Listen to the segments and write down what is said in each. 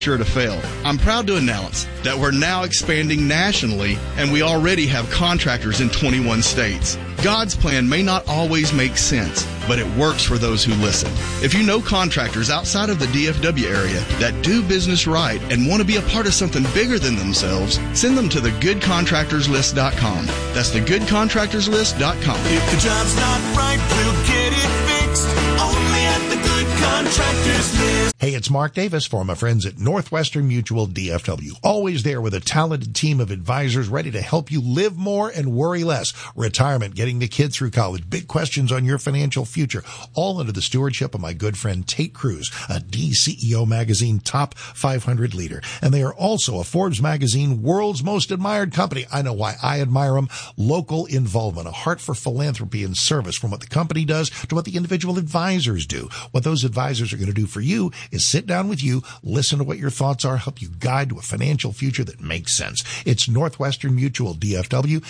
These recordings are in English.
sure to fail. I'm proud to announce that we're now expanding nationally, and we already have contractors in 21 states. God's plan may not always make sense, but it works for those who listen. If you know contractors outside of the DFW area that do business right and want to be a part of something bigger than themselves, send them to thegoodcontractorslist.com. That's thegoodcontractorslist.com. If the job's not right, we'll get it fixed. Only at the Good Contractors List. Hey, it's Mark Davis for my friends at Northwestern Mutual DFW. Always there with a talented team of advisors ready to help you live more and worry less. Retirement, getting the kid through college, big questions on your financial future, all under the stewardship of my good friend Tate Cruz, a DCEO magazine top 500 leader. And they are also a Forbes magazine world's most admired company. I know why I admire them. Local involvement, a heart for philanthropy and service, from what the company does to what the individual advisors do. What those advisors are going to do for you is sit down with you, listen to what your thoughts are, help you guide to a financial future that makes sense. It's Northwestern Mutual DFW,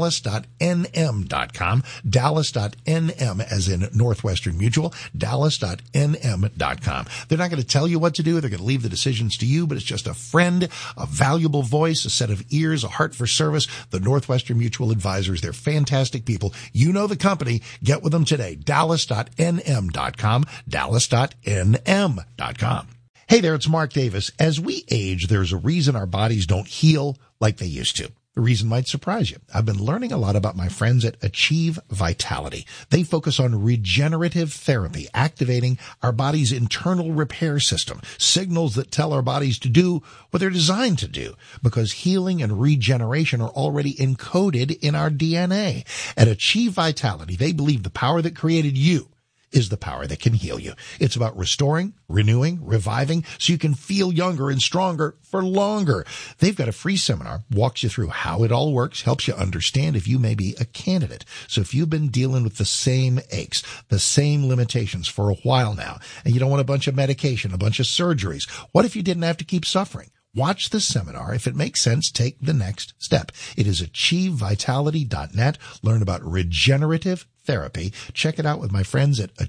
dallas.nm.com, dallas.nm as in Northwestern Mutual, dallas.nm.com. They're not going to tell you what to do. They're going to leave the decisions to you, but it's just a friend, a valuable voice, a set of ears, a heart for service. The Northwestern Mutual advisors, they're fantastic people. You know the company. Get with them today. dallas.nm.com, dallas.nm.com. Hey there, it's Mark Davis. As we age, there's a reason our bodies don't heal like they used to. The reason might surprise you. I've been learning a lot about my friends at Achieve Vitality. They focus on regenerative therapy, activating our body's internal repair system, signals that tell our bodies to do what they're designed to do, because healing and regeneration are already encoded in our DNA. At Achieve Vitality, they believe the power that created you is the power that can heal you. It's about restoring, renewing, reviving, so you can feel younger and stronger for longer. They've got a free seminar, walks you through how it all works, helps you understand if you may be a candidate. So if you've been dealing with the same aches, the same limitations for a while now, and you don't want a bunch of medication, a bunch of surgeries, what if you didn't have to keep suffering? Watch the seminar. If it makes sense, take the next step. It is achievevitality.net. Learn about regenerative therapy. Check it out with my friends at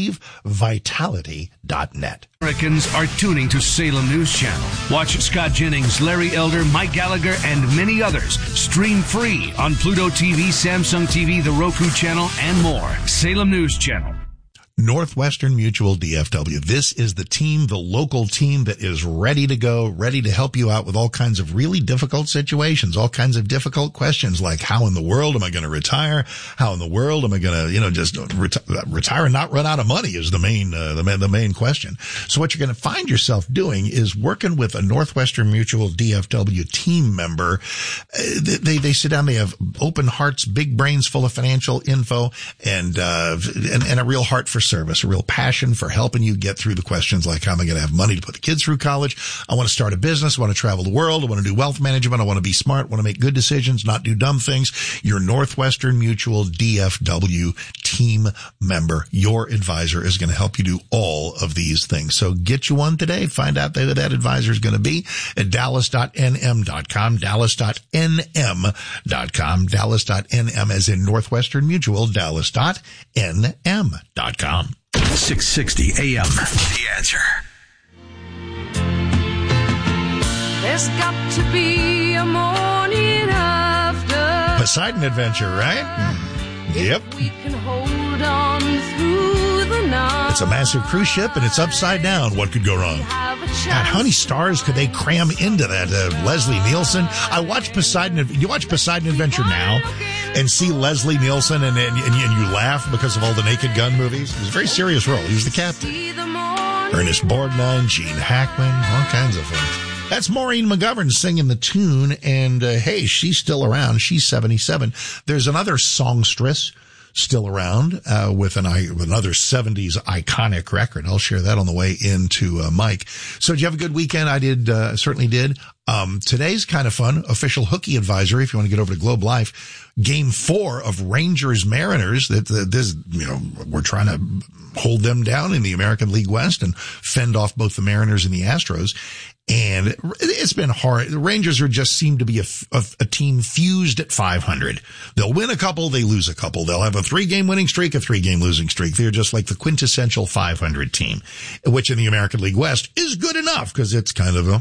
achievevitality.net. Americans are tuning to Salem News Channel. Watch Scott Jennings, Larry Elder, Mike Gallagher, and many others stream free on Pluto TV, Samsung TV, the Roku channel, and more. Salem News Channel. Northwestern Mutual DFW. This is the team, the local team that is ready to go, ready to help you out with all kinds of really difficult situations, all kinds of difficult questions like how in the world am I going to retire? How in the world am I going to, just retire and not run out of money is the main question. So what you're going to find yourself doing is working with a Northwestern Mutual DFW team member. They sit down, they have open hearts, big brains full of financial info, and a real heart for service, a real passion for helping you get through the questions like, how am I going to have money to put the kids through college? I want to start a business. I want to travel the world. I want to do wealth management. I want to be smart. I want to make good decisions, not do dumb things. Your Northwestern Mutual DFW team member, your advisor, is going to help you do all of these things. So get you one today. Find out who that advisor is going to be at dallas.nm.com, dallas.nm.com, dallas.nm as in Northwestern Mutual, dallas.nm.com. 660 AM. The Answer. There's got to be a morning after Poseidon Adventure, right? Yep. We can hold on through the night. It's a massive cruise ship and it's upside down. What could go wrong? God, how many stars could they cram into that? Leslie Nielsen. I watched Poseidon. You watch Poseidon Adventure now and see Leslie Nielsen and you laugh because of all the Naked Gun movies. It was a very serious role. He was the captain. Ernest Borgnine, Gene Hackman, all kinds of things. That's Maureen McGovern singing the tune, and hey, she's still around. She's 77. There's another songstress still around with another 70s iconic record. I'll share that on the way into Mike. So did you have a good weekend? I did, certainly did. Today's kind of fun. Official hooky advisory if you want to get over to Globe Life. Game 4 of Rangers Mariners. We're trying to hold them down in the American League West and fend off both the Mariners and the Astros. And it's been hard. The Rangers seem to be a team fused at 500. They'll win a couple, they lose a couple. They'll have a 3-game winning streak, a 3-game losing streak. They're just like the quintessential 500 team, which in the American League West is good enough because it's kind of